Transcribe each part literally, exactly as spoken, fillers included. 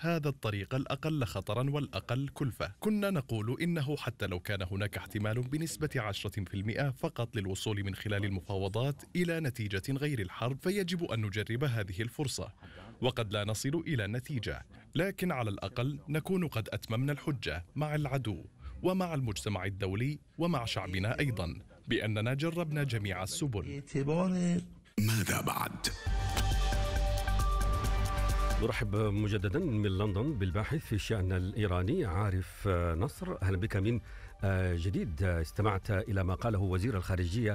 هذا الطريق الأقل خطرا والأقل كلفة. كنا نقول إنه حتى لو كان هناك احتمال بنسبة عشرة بالمئة فقط للوصول من خلال المفاوضات إلى نتيجة غير الحرب، فيجب أن نجرب هذه الفرصة. وقد لا نصل إلى نتيجة، لكن على الأقل نكون قد أتممنا الحجة مع العدو ومع المجتمع الدولي ومع شعبنا أيضا بأننا جربنا جميع السبل. ماذا بعد؟ نرحب مجددا من لندن بالباحث في الشأن الإيراني عارف نصر. أهلا بك من جديد. استمعت إلى ما قاله وزير الخارجية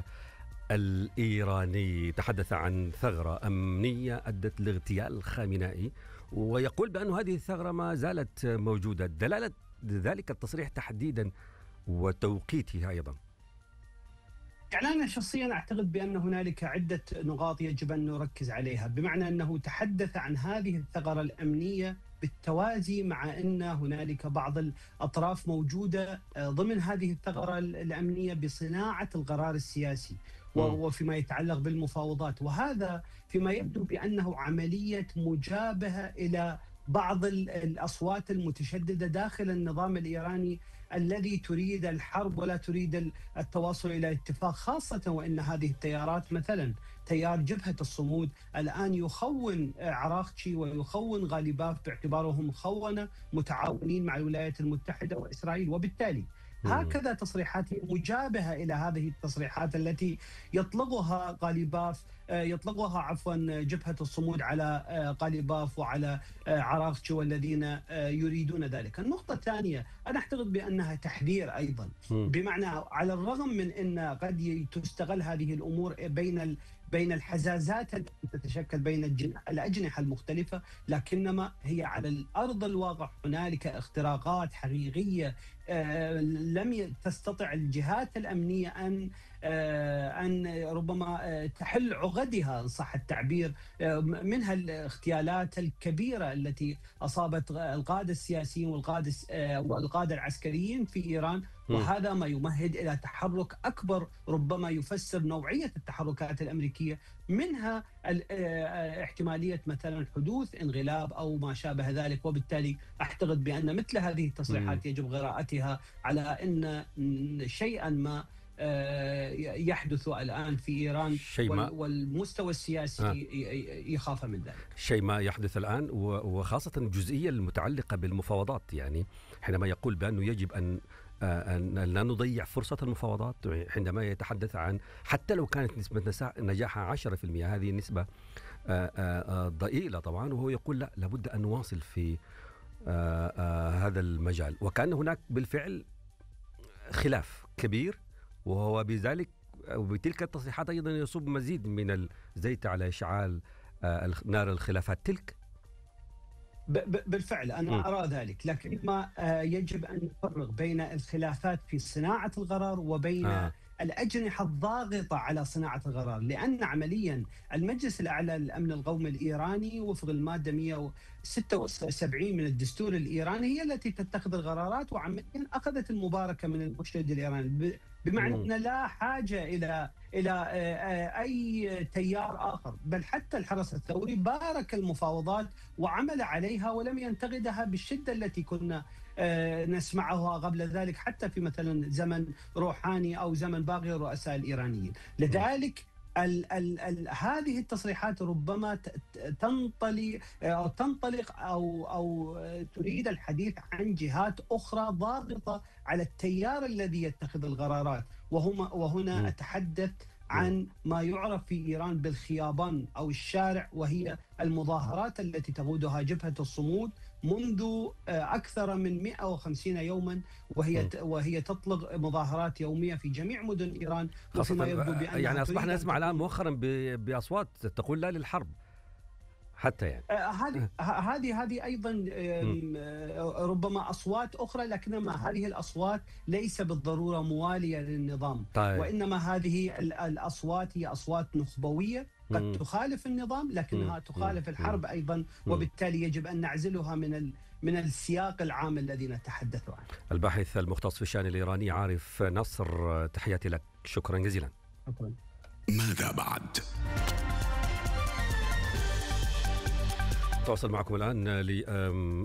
الإيراني، تحدث عن ثغرة أمنية أدت لاغتيال خامنائي، ويقول بأن هذه الثغرة ما زالت موجودة. دلالة ذلك التصريح تحديدا وتوقيته أيضا؟ يعني أنا شخصيا أعتقد بأن هنالك عدة نقاط يجب أن نركز عليها، بمعنى أنه تحدث عن هذه الثغرة الأمنية بالتوازي مع أن هنالك بعض الأطراف موجودة ضمن هذه الثغرة الأمنية بصناعة القرار السياسي وفيما يتعلق بالمفاوضات، وهذا فيما يبدو بأنه عملية مجابهة إلى بعض الأصوات المتشددة داخل النظام الإيراني الذي تريد الحرب ولا تريد التواصل إلى اتفاق، خاصة وأن هذه التيارات مثلا تيار جبهة الصمود الآن يخون عراقتشي ويخون غالباف باعتبارهم خونة متعاونين مع الولايات المتحدة وإسرائيل، وبالتالي هكذا تصريحات مجابهة إلى هذه التصريحات التي يطلقها غالباف يطلقها عفوا جبهة الصمود على غالباف وعلى عراقتشي والذين يريدون ذلك. النقطة الثانية أنا أعتقد بأنها تحذير أيضا، بمعنى على الرغم من أن قد تستغل هذه الأمور بين بين الحزازات التي تتشكل بين الأجنحة المختلفة، لكنما هي على الأرض الواقع هنالك اختراقات حقيقية لم تستطع الجهات الأمنية أن أن ربما تحل عقدها إن صح التعبير، منها الاغتيالات الكبيرة التي أصابت القادة السياسيين والقادة والقادة العسكريين في إيران، وهذا ما يمهد إلى تحرك أكبر ربما يفسر نوعية التحركات الأمريكية، منها احتمالية مثلا حدوث انقلاب أو ما شابه ذلك. وبالتالي أعتقد بأن مثل هذه التصريحات يجب قراءتها على أن شيئا ما يحدث الآن في إيران والمستوى السياسي آه. يخاف من ذلك. شيء ما يحدث الآن، وخاصة الجزئية المتعلقة بالمفاوضات، يعني حينما يقول بأنه يجب أن أن لا نضيع فرصة المفاوضات، عندما يتحدث عن حتى لو كانت نسبة نجاحها عشرة بالمئة، هذه النسبة ضئيلة طبعا، وهو يقول لا، لابد أن نواصل في هذا المجال. وكان هناك بالفعل خلاف كبير، وهو بذلك وبتلك التصريحات أيضا يصب مزيد من الزيت على إشعال نار الخلافات تلك. بالفعل أنا م. أرى ذلك، لكن ما يجب أن نفرق بين الخلافات في صناعة القرار وبين آه. الأجنحة الضاغطة على صناعة القرار، لأن عمليا المجلس الأعلى للأمن القومي الإيراني وفق المادة مئة وستة وسبعين من الدستور الإيراني هي التي تتخذ القرارات، وعمليا أخذت المباركة من المشهد الإيراني، بمعنى أن لا حاجة إلى إلى أي تيار آخر، بل حتى الحرس الثوري بارك المفاوضات وعمل عليها ولم ينتقدها بالشدة التي كنا نسمعها قبل ذلك، حتى في مثلا زمن روحاني أو زمن باقي الرؤساء الإيرانيين. لذلك ال ال ال هذه التصريحات ربما تنطلق أو تنطلق أو أو تريد الحديث عن جهات أخرى ضاغطة على التيار الذي يتخذ القرارات، وهما وهنا أتحدث عن ما يعرف في إيران بالخيابان أو الشارع، وهي المظاهرات التي تقودها جبهة الصمود منذ أكثر من مئة وخمسين يوما، وهي وهي تطلق مظاهرات يومية في جميع مدن إيران. خاصة يعني أصبحنا نسمع الآن مؤخرا بأصوات تقول لا للحرب حتى يعني هذه هذه هذه ايضا ربما اصوات اخرى، لكنما هذه الاصوات ليس بالضروره مواليه للنظام. طيب. وانما هذه الاصوات هي اصوات نخبويه قد م. تخالف النظام، لكنها م. تخالف م. الحرب ايضا، وبالتالي يجب ان نعزلها من ال من السياق العام الذي نتحدث عنه. الباحث المختص في الشأن الإيراني عارف نصر، تحياتي لك، شكرا جزيلا. شكرا. ماذا بعد؟ تواصل معكم الآن ل